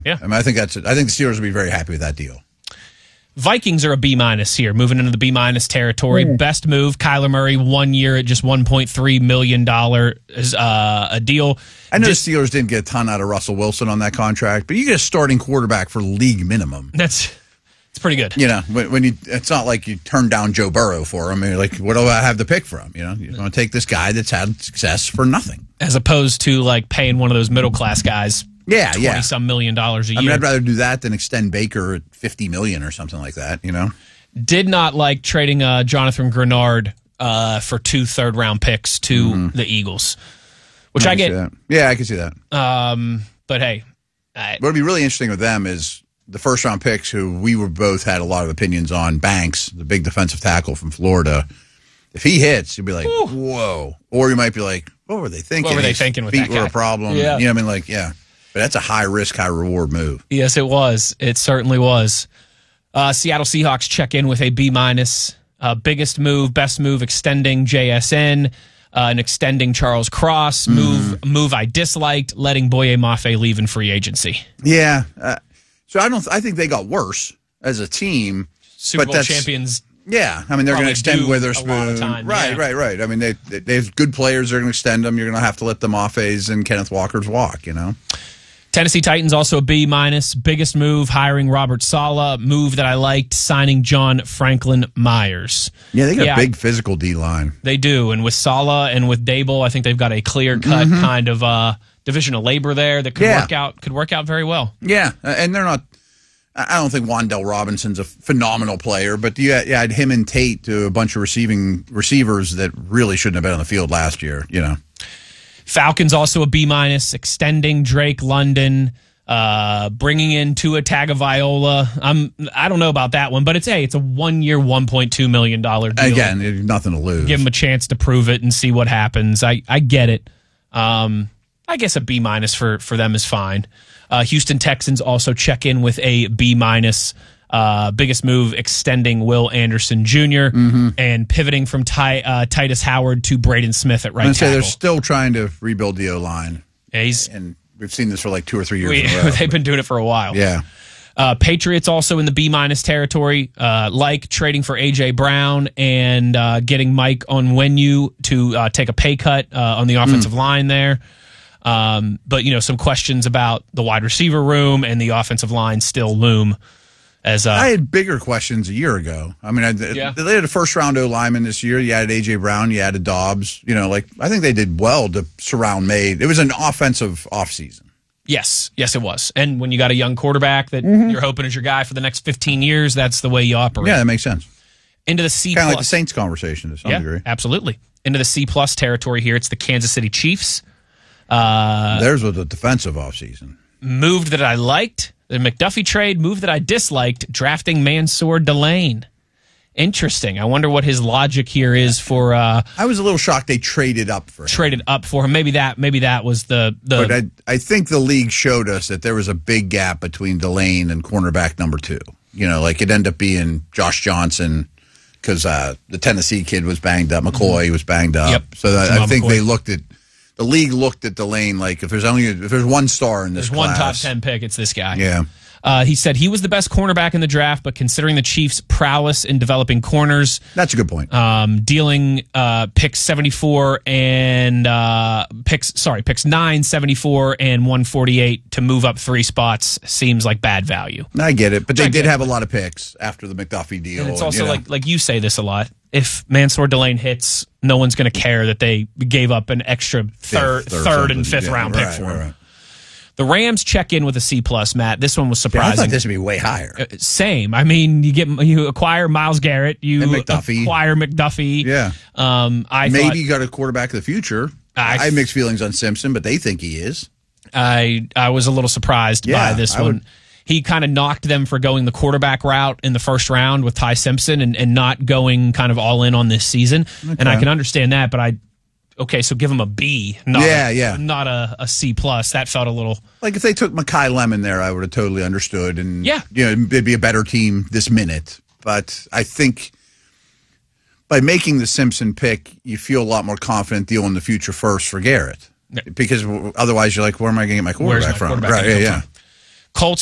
Yeah. I mean, I think the Steelers will be very happy with that deal. Vikings are a B- here, moving into the B- territory. Best move, Kyler Murray, 1 year at just $1.3 million is a deal. I know the Steelers didn't get a ton out of Russell Wilson on that contract, but you get a starting quarterback for league minimum. It's pretty good. You know, when it's not like you turn down Joe Burrow for him. I mean, like, what do I have to pick from? You know, you want to take this guy that's had success for nothing, as opposed to like paying one of those middle class guys. Yeah, $20-some million a year. I mean, I'd rather do that than extend Baker at $50 million or something like that. You know, did not like trading Jonathan Grenard for 2 third-round picks to the Eagles, which I get. Yeah, I can see that. But hey, what would be really interesting with them is the first-round picks, who we were both had a lot of opinions on. Banks, the big defensive tackle from Florida. If he hits, you'd be like, whoa, or you might be like, what were they thinking? What were they thinking with that guy? Feet were a problem. Yeah, you know, I mean, like, yeah. But that's a high-risk, high-reward move. Yes, it was. It certainly was. Seattle Seahawks check in with a B-. Biggest move, best move, extending JSN, and extending Charles Cross. Move I disliked, letting Boye Mafe leave in free agency. Yeah. So I think they got worse as a team. Super Bowl champions. Yeah. I mean, they're going to extend Witherspoon. Right. I mean, they have good players. They're going to extend them. You're going to have to let the Mafes and Kenneth Walkers walk, you know? Tennessee Titans also a B-. Biggest move, hiring Robert Saleh. Move that I liked, signing John Franklin Myers. Yeah, they got a big physical D-line. They do. And with Saleh and with Dable, I think they've got a clear-cut kind of division of labor there that could work out very well. Yeah, and they're not. I don't think Wan'Dale Robinson's a phenomenal player, but you had him and Tate to a bunch of receivers that really shouldn't have been on the field last year, you know. Falcons also a B-, extending Drake London, bringing in Tua Tagovailoa. I don't know about that one, but it's a 1 year, $1.2 million deal. Again, nothing to lose. Give him a chance to prove it and see what happens. I get it. I guess a B- for them is fine. Houston Texans also check in with a B-. Biggest move, extending Will Anderson Jr. And pivoting from Titus Howard to Braden Smith at right tackle. They're still trying to rebuild the O-line. And we've seen this for like 2 or 3 years in a row. They've been doing it for a while. Yeah. Patriots also in the B- territory, like trading for A.J. Brown and getting Mike Onwenu to take a pay cut on the offensive line there. But, you know, some questions about the wide receiver room and the offensive line still loom. I had bigger questions a year ago. I mean, they had a first-round O-lineman this year. You added A.J. Brown. You added Dobbs. You know, like, I think they did well to surround May. It was an offensive offseason. Yes, it was. And when you got a young quarterback that you're hoping is your guy for the next 15 years, that's the way you operate. Yeah, that makes sense. Into the C+. Kind of like the Saints conversation to some degree. Absolutely. Into the C+ territory here. It's the Kansas City Chiefs. Theirs was a defensive offseason. Move that I liked. The McDuffie trade. Move that I disliked. Drafting Mansour Delane. Interesting. I wonder what his logic here is for. I was a little shocked they traded up for him. Maybe that was the. But I think the league showed us that there was a big gap between Delane and cornerback number 2. You know, like it ended up being Josh Johnson because the Tennessee kid was banged up. McCoy was banged up. Yep. So I think the league looked at Delane like if there's one star in this class. One top 10 pick, it's this guy. Yeah. He said he was the best cornerback in the draft, but considering the Chiefs' prowess in developing corners, that's a good point. Dealing picks 74 and picks 9, 74, and 148 to move up 3 spots seems like bad value. I get it, but they did have a lot of picks after the McDuffie deal. And it's also like you say this a lot. If Mansour Delane hits, no one's going to care that they gave up an extra third and fifth round pick for him. Right. The Rams check in with a C+, Matt. This one was surprising. I thought this would be way higher. Same. I mean, you acquire Myles Garrett, you acquire McDuffie. Yeah. You got a quarterback of the future. I have mixed feelings on Simpson, but they think he is. I was a little surprised by this one. He kind of knocked them for going the quarterback route in the first round with Ty Simpson and not going kind of all in on this season. Okay. And I can understand that, but so give him a B, not a C+. That felt a little like if they took Mekhi Lemon there, I would have totally understood, and it'd be a better team this minute. But I think by making the Simpson pick, you feel a lot more confident dealing the future first for Garrett, because otherwise you're like, where am I going to get my quarterback from? Right? Yeah. Colts